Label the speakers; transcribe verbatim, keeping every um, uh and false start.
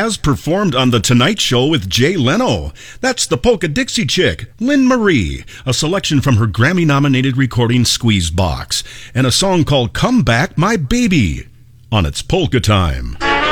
Speaker 1: has performed on The Tonight Show with Jay Leno. That's the Polka Dixie Chick, Lynn Marie, a selection from her Grammy-nominated recording Squeeze Box, and a song called Come Back My Baby on It's Polka Time.